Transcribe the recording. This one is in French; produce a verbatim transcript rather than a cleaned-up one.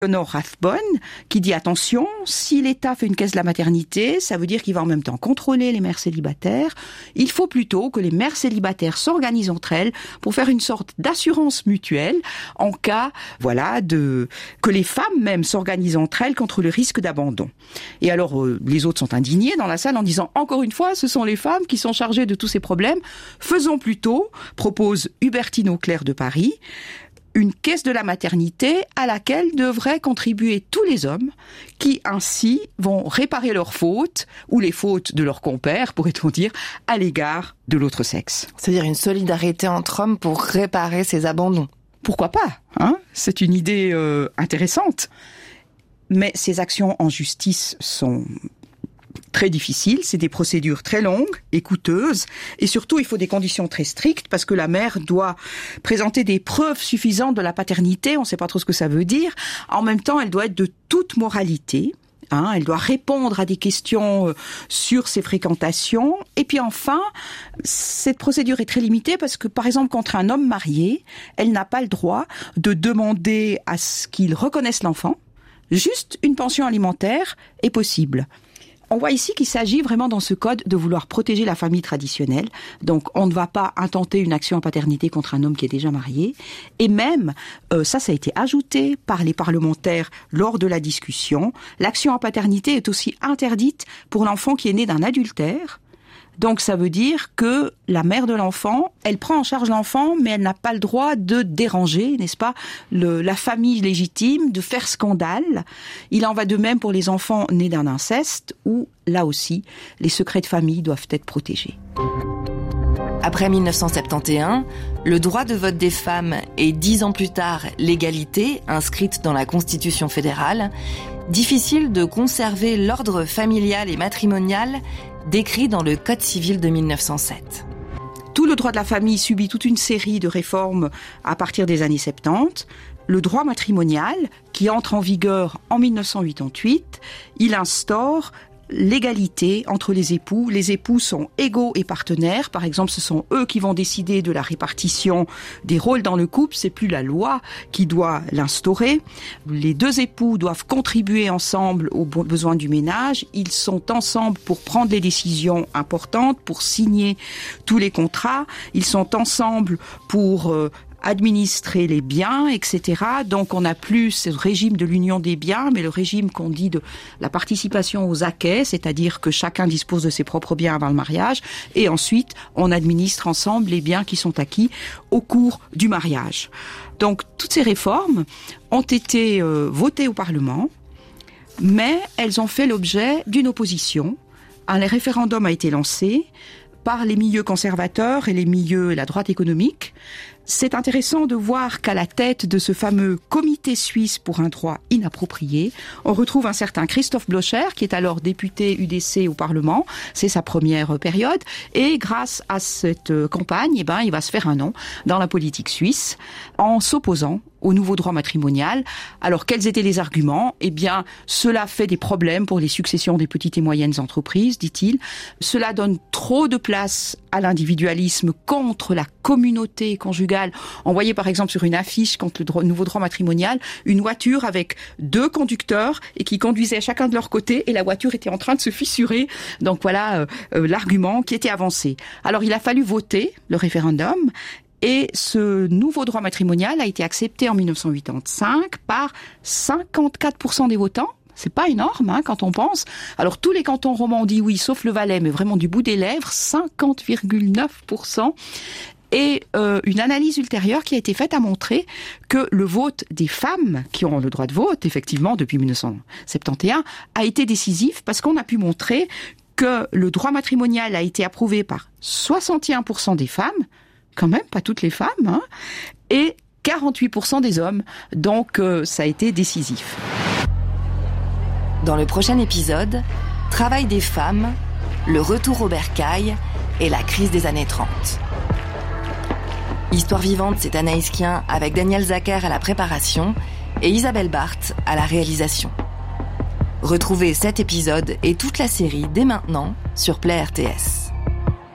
Honor Rathbone, qui dit attention, si l'État fait une caisse de la maternité, ça veut dire qu'il va en même temps contrôler les mères célibataires. Il faut plutôt que les mères célibataires s'organisent entre elles pour faire une sorte d'assurance mutuelle en cas, voilà, de que les femmes même s'organisent entre elles contre le risque d'abandon. Et alors, euh, les autres sont indignés dans la salle en disant encore une fois, ce sont les femmes qui sont chargées de tous ces problèmes. Faisons plutôt, propose Hubertine Auclair de Paris, une caisse de la maternité à laquelle devraient contribuer tous les hommes qui ainsi vont réparer leurs fautes ou les fautes de leurs compères, pourrait-on dire, à l'égard de l'autre sexe. C'est-à-dire une solidarité entre hommes pour réparer ces abandons. Pourquoi pas, hein ? C'est une idée euh, intéressante. Mais ces actions en justice sont très difficile, c'est des procédures très longues et coûteuses, et surtout il faut des conditions très strictes parce que la mère doit présenter des preuves suffisantes de la paternité, on ne sait pas trop ce que ça veut dire, en même temps elle doit être de toute moralité, hein, elle doit répondre à des questions sur ses fréquentations, et puis enfin, cette procédure est très limitée parce que par exemple contre un homme marié, elle n'a pas le droit de demander à ce qu'il reconnaisse l'enfant, juste une pension alimentaire est possible. On voit ici qu'il s'agit vraiment dans ce code de vouloir protéger la famille traditionnelle. Donc, on ne va pas intenter une action en paternité contre un homme qui est déjà marié. Et même, euh, ça, ça a été ajouté par les parlementaires lors de la discussion. L'action en paternité est aussi interdite pour l'enfant qui est né d'un adultère. Donc, ça veut dire que la mère de l'enfant, elle prend en charge l'enfant, mais elle n'a pas le droit de déranger, n'est-ce pas, le, la famille légitime, de faire scandale. Il en va de même pour les enfants nés d'un inceste, où, là aussi, les secrets de famille doivent être protégés. Après dix-neuf cent soixante et onze, le droit de vote des femmes et dix ans plus tard, l'égalité, inscrite dans la Constitution fédérale, difficile de conserver l'ordre familial et matrimonial décrit dans le Code civil de dix-neuf cent sept. Tout le droit de la famille subit toute une série de réformes à partir des années soixante-dix. Le droit matrimonial, qui entre en vigueur en dix-neuf cent quatre-vingt-huit, il instaure l'égalité entre les époux. Les époux sont égaux et partenaires. Par exemple, ce sont eux qui vont décider de la répartition des rôles dans le couple. C'est plus la loi qui doit l'instaurer. Les deux époux doivent contribuer ensemble aux besoins du ménage. Ils sont ensemble pour prendre les décisions importantes, pour signer tous les contrats. Ils sont ensemble pour euh, administrer les biens, et cetera. Donc, on n'a plus ce régime de l'union des biens, mais le régime qu'on dit de la participation aux acquêts, c'est-à-dire que chacun dispose de ses propres biens avant le mariage, et ensuite, on administre ensemble les biens qui sont acquis au cours du mariage. Donc, toutes ces réformes ont été euh, votées au Parlement, mais elles ont fait l'objet d'une opposition. Un référendum a été lancé par les milieux conservateurs et les milieux, la droite économique. C'est intéressant de voir qu'à la tête de ce fameux comité suisse pour un droit inapproprié, on retrouve un certain Christoph Blocher, qui est alors député U D C au Parlement. C'est sa première période. Et grâce à cette campagne, eh ben, il va se faire un nom dans la politique suisse en s'opposant au nouveau droit matrimonial. Alors, quels étaient les arguments ? Eh bien, cela fait des problèmes pour les successions des petites et moyennes entreprises, dit-il. Cela donne trop de place à l'individualisme contre la communauté conjugale. On voyait par exemple sur une affiche contre le droit, nouveau droit matrimonial, une voiture avec deux conducteurs et qui conduisaient chacun de leur côté et la voiture était en train de se fissurer. Donc voilà euh, euh, l'argument qui était avancé. Alors, il a fallu voter le référendum. Et ce nouveau droit matrimonial a été accepté en dix-neuf cent quatre-vingt-quinze par cinquante-quatre pour cent des votants. C'est pas énorme, hein, quand on pense. Alors, tous les cantons romans ont dit oui, sauf le Valais, mais vraiment du bout des lèvres, cinquante virgule neuf pour cent. Et euh, une analyse ultérieure qui a été faite a montré que le vote des femmes qui ont le droit de vote, effectivement, depuis dix-neuf cent soixante et onze, a été décisif parce qu'on a pu montrer que le droit matrimonial a été approuvé par soixante et un pour cent des femmes, quand même, pas toutes les femmes, hein, et quarante-huit pour cent des hommes. Donc, euh, ça a été décisif. Dans le prochain épisode, travail des femmes, le retour au bercail et la crise des années trente. Histoire vivante, c'est Anaïs Kien avec Daniel Zacher à la préparation et Isabelle Barthes à la réalisation. Retrouvez cet épisode et toute la série dès maintenant sur Play R T S.